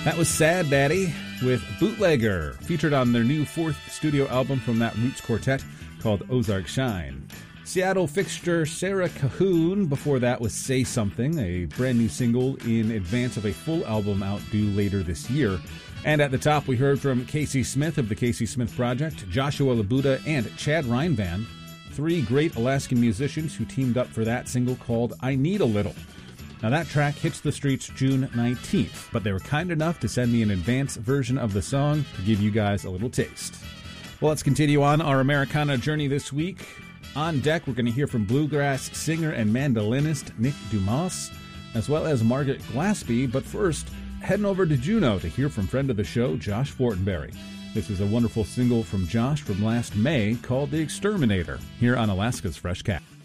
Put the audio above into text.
That was Sad Daddy with Bootlegger, featured on their new fourth studio album from that Roots quartet called Ozark Shine. Seattle fixture Sarah Cahoon before that was Say Something, a brand new single in advance of a full album out due later this year. And at the top, we heard from Casey Smith of the Casey Smith Project, Joshua Labuda, and Chad Reinvan, three great Alaskan musicians who teamed up for that single called I Need a Little. Now, that track hits the streets June 19th, but they were kind enough to send me an advance version of the song to give you guys a little taste. Well, let's continue on our Americana journey this week. On deck, we're going to hear from bluegrass singer and mandolinist Nick Dumas, as well as Margaret Glaspie, but first, heading over to Juneau to hear from friend of the show, Josh Fortenberry. This is a wonderful single from Josh from last May called The Exterminator, here on Alaska's Fresh Cat.